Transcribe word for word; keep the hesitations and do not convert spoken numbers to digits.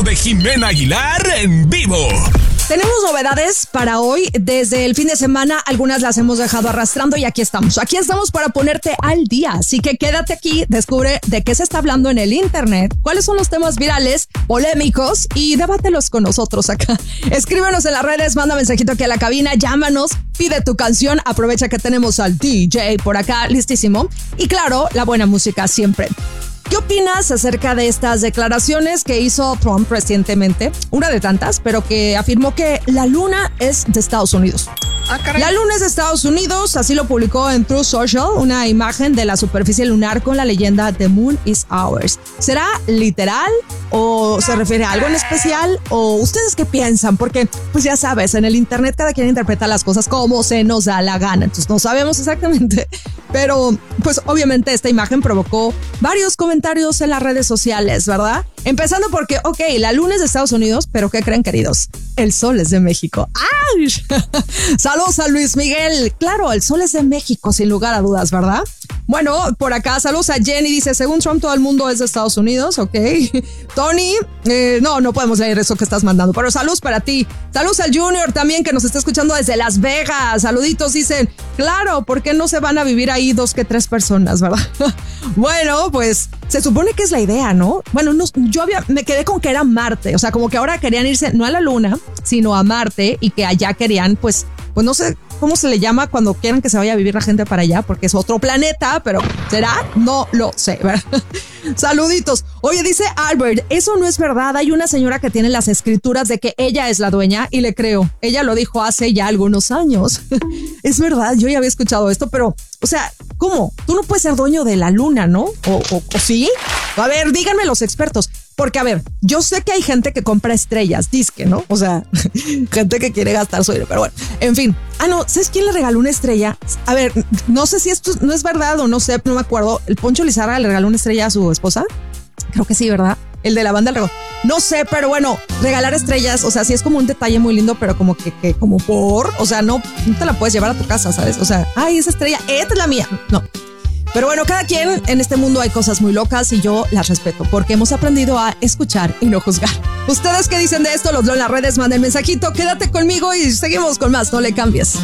de Jimena Aguilar en vivo. Tenemos novedades para hoy. Desde el fin de semana, algunas las hemos dejado arrastrando y aquí estamos. Aquí estamos para ponerte al día. Así que quédate aquí, descubre de qué se está hablando en el internet, cuáles son los temas virales, polémicos y debátelos con nosotros acá. Escríbenos en las redes, manda mensajito aquí a la cabina, llámanos, pide tu canción, aprovecha que tenemos al D J por acá, listísimo. Y claro, la buena música siempre. ¿Qué opinas acerca de estas declaraciones que hizo Trump recientemente? Una de tantas, pero que afirmó que la luna es de Estados Unidos. Ah, la luna es de Estados Unidos, así lo publicó en Truth Social, una imagen de la superficie lunar con la leyenda The Moon is Ours. ¿Será literal o se refiere a algo en especial? ¿O ustedes qué piensan? Porque, pues ya sabes, en el internet cada quien interpreta las cosas como se nos da la gana, entonces no sabemos exactamente. Pero, pues obviamente esta imagen provocó varios comentarios en las redes sociales, ¿verdad? Empezando porque, ok, la luna es de Estados Unidos, pero ¿qué creen, queridos? El sol es de México. ¡Ay! Saludos a Luis Miguel. Claro, el sol es de México, sin lugar a dudas, ¿verdad? Bueno, por acá, saludos a Jenny, dice, según Trump todo el mundo es de Estados Unidos, ok. Tony, eh, no, no podemos leer eso que estás mandando, pero saludos para ti. Saludos al Junior también, que nos está escuchando desde Las Vegas. Saluditos, dicen, claro, ¿por qué no se van a vivir ahí dos que tres personas, verdad? Bueno, pues se supone que es la idea, ¿no? Bueno, no, yo había, me quedé con que era Marte, o sea, como que ahora querían irse no a la luna, sino a Marte y que allá querían, pues, pues no sé cómo se le llama cuando quieren que se vaya a vivir la gente para allá, porque es otro planeta, pero ¿será? No lo sé, ¿verdad? Saluditos. Oye, dice Albert, eso no es verdad. Hay una señora que tiene las escrituras de que ella es la dueña y le creo. Ella lo dijo hace ya algunos años. Es verdad, yo ya había escuchado esto, pero, o sea, ¿cómo? Tú no puedes ser dueño de la luna, ¿no? ¿O, o, o sí? A ver, díganme los expertos. Porque, a ver, yo sé que hay gente que compra estrellas, disque, ¿no? O sea, gente que quiere gastar su dinero, pero bueno, en fin. Ah, no, ¿sabes quién le regaló una estrella? A ver, no sé si esto no es verdad o no sé, no me acuerdo. ¿El Poncho Lizarra le regaló una estrella a su esposa? Creo que sí, ¿verdad? El de la banda del regalo. No sé, pero bueno, regalar estrellas, o sea, sí es como un detalle muy lindo, pero como que, que como por, o sea, no, no te la puedes llevar a tu casa, ¿sabes? O sea, ay, esa estrella, esta es la mía. No. Pero bueno, cada quien en este mundo hay cosas muy locas y yo las respeto porque hemos aprendido a escuchar y no juzgar. ¿Ustedes qué dicen de esto? Los leo en las redes, manden mensajito, quédate conmigo y seguimos con más, no le cambies.